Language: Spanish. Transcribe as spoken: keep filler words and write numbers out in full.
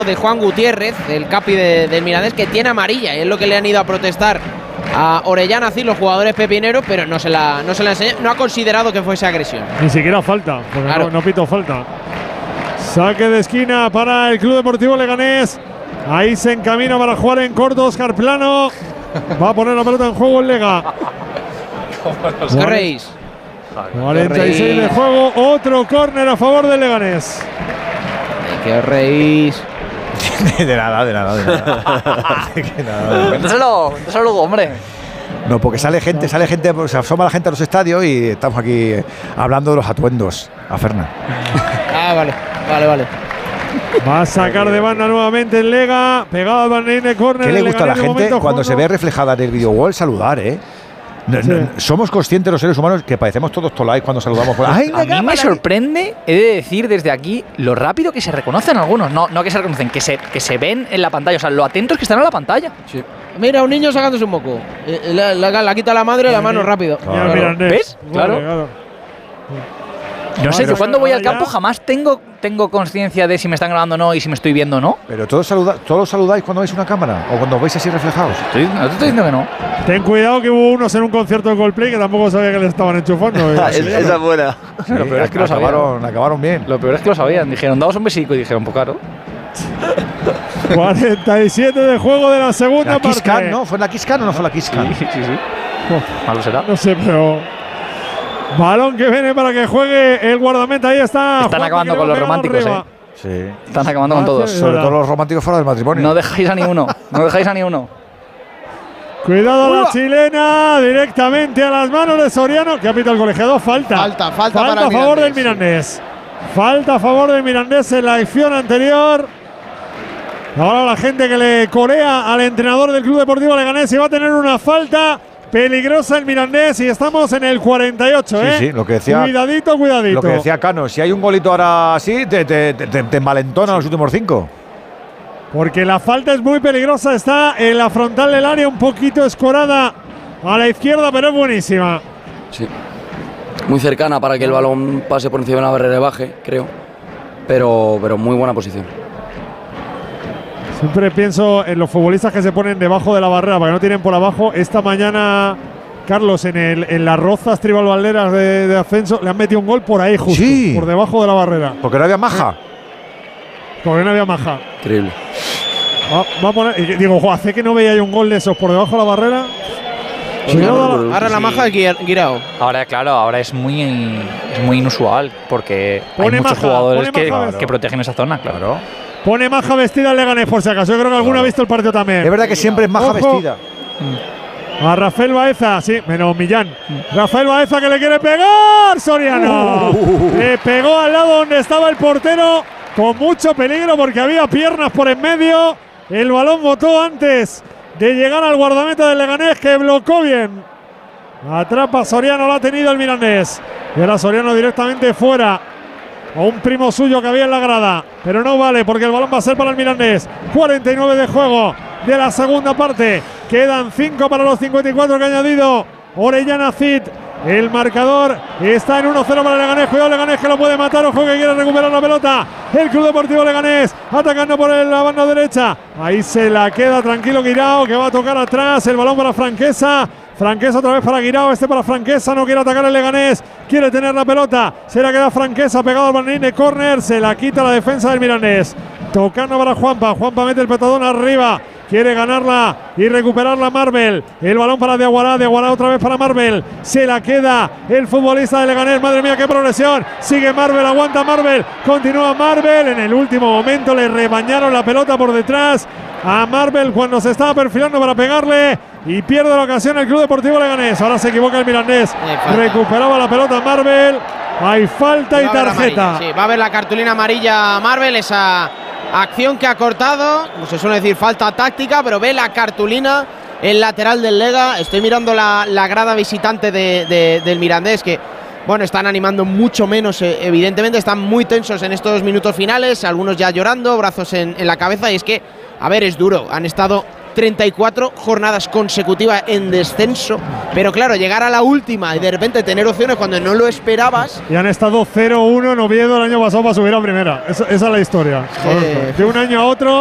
de Juan Gutiérrez, el capi de, del Mirandés, que tiene amarilla, y es lo que le han ido a protestar a Orellana, así los jugadores pepineros, pero no se la, no se la enseñó, no ha considerado que fuese agresión. Ni siquiera falta, porque claro. no, no pito falta. Saque de esquina para el Club Deportivo Leganés. Ahí se encamina para jugar en corto Óscar Plano. Va a poner la pelota en juego el Lega. ¿Qué reís? cuarenta y seis de juego, otro córner a favor del Leganés. ¿Qué os reís? de nada, de nada, de nada. de nada. Cuéntaselo, cuéntaselo luego, hombre. No, porque sale gente, sale gente, se asoma la gente a los estadios y estamos aquí hablando de los atuendos a Fernan. Ah, vale, vale, vale. Va a sacar de banda nuevamente el Lega, pegado al banderín de córner. ¿Qué le gusta a la gente cuando se ve reflejada en el video wall saludar, eh? No, sí. no, somos conscientes los seres humanos que parecemos todos tolais cuando saludamos. Ay, a mí me sorprende, he de decir desde aquí, lo rápido que se reconocen algunos. No, no que se reconocen, que se, que se ven en la pantalla. O sea, lo atentos que están a la pantalla. Sí. Mira, un niño sacándose un moco. La, la, la quita la madre la mano rápido. Claro. Claro. ¿Ves? Claro. claro. No sé, yo cuando voy al campo jamás tengo, tengo conciencia de si me están grabando o no y si me estoy viendo o no. Pero todos, saluda, todos saludáis cuando veis una cámara o cuando veis así reflejados. Sí, no te estoy diciendo que no. Ten cuidado que hubo unos en un concierto de Coldplay que tampoco sabía que le estaban enchufando. Esa es buena. Sí, lo peor es que lo acabaron, sabían. acabaron bien. Lo peor es que lo sabían. Dijeron, daos un besico y dijeron, pues claro. cuarenta y siete de juego de la segunda la parte. Kiss Can, ¿no? ¿Fue la Kiss Can o no fue la Kiss Can? Sí, sí, sí. Oh, malo será. No sé, pero… Balón que viene para que juegue el guardameta. Ahí está. Están Juan acabando con los románticos, arriba. eh. Sí. Están acabando ah, con todos. Sí, sobre todo los románticos fuera del matrimonio. No dejáis a ni uno. No dejáis a ni uno. Cuidado a la chilena. Directamente a las manos de Soriano. Que ha pitado el colegiado. Falta. Falta, falta, falta para a favor Mirandés, del Mirandés. Sí. Falta a favor del Mirandés en la acción anterior. Ahora la gente que le corea al entrenador del Club Deportivo Leganés y va a tener una falta peligrosa el Mirandés y estamos en el cuarenta y ocho, sí, ¿eh? Sí, lo que decía, cuidadito, cuidadito. Lo que decía Cano, si hay un golito ahora así, te, te, te, te envalentona sí. los últimos cinco. Porque la falta es muy peligrosa, está en la frontal del área, un poquito escorada a la izquierda, pero es buenísima. Sí, muy cercana para que el balón pase por encima de la barrera y baje, creo. Pero, pero muy buena posición. Siempre pienso en los futbolistas que se ponen debajo de la barrera para que no tienen por abajo. Esta mañana, Carlos, en, el, en las rozas Tribal Valderas de, de ascenso, le han metido un gol por ahí justo, sí. por debajo de la barrera. Porque no había maja. Porque no había maja. Increíble. Va, va a poner, digo, hace que no veía yo un gol de esos por debajo de la barrera. Pues no, ahora la maja de Guirao. Ahora, claro, ahora es muy, es muy inusual porque pone hay muchos maja, jugadores que, maja, que protegen esa zona, claro. Pone maja vestida el Leganés, por si acaso. Yo creo que alguno claro. ha visto el partido también. Es verdad que siempre es maja Ojo. vestida. A Rafael Baeza, sí, menos Millán. Mm. Rafael Baeza que le quiere pegar. Soriano. Uh. Le pegó al lado donde estaba el portero con mucho peligro porque había piernas por en medio. El balón botó antes de llegar al guardameta del Leganés que bloqueó bien. Atrapa Soriano, lo ha tenido el Mirandés. Y ahora Soriano directamente fuera. A un primo suyo que había en la grada, pero no vale porque el balón va a ser para el Mirandés. cuarenta y nueve de juego de la segunda parte. Quedan cinco para los cincuenta y cuatro que ha añadido Orellana Cid. El marcador está en uno cero para el Leganés. Cuidado Leganés que lo puede matar. Ojo que quiere recuperar la pelota. El Club Deportivo Leganés atacando por la banda derecha. Ahí se la queda tranquilo Guirao que va a tocar atrás. El balón para Franquesa. Franquesa otra vez para Guirao, este para Franquesa, no quiere atacar el Leganés, quiere tener la pelota, se la queda Franquesa pegado al banderín de córner, se la quita la defensa del Mirandés, tocando para Juanpa, Juanpa mete el petadón arriba, quiere ganarla y recuperarla Marvel, el balón para Diaguará, Diaguará otra vez para Marvel, se la queda el futbolista de Leganés, madre mía qué progresión, sigue Marvel, aguanta Marvel, continúa Marvel, en el último momento le rebañaron la pelota por detrás a Marvel cuando se estaba perfilando para pegarle y pierde la ocasión el Club Deportivo Leganés. Ahora se equivoca el Mirandés. Recuperaba la pelota Marvel. Hay falta y tarjeta. Sí, va a haber la cartulina amarilla Marvel. Esa acción que ha cortado. Como se suele decir, falta táctica, pero ve la cartulina el lateral del Lega. Estoy mirando la, la grada visitante de, de, del Mirandés que, bueno, están animando mucho menos, eh, evidentemente. Están muy tensos en estos minutos finales. Algunos ya llorando, brazos en, en la cabeza. Y es que, a ver, es duro. Han estado treinta y cuatro jornadas consecutivas en descenso. Pero claro, llegar a la última y de repente tener opciones cuando no lo esperabas. Y han estado cero uno en Oviedo el año pasado para subir a primera. Esa, esa es la historia. Eh. De un año a otro.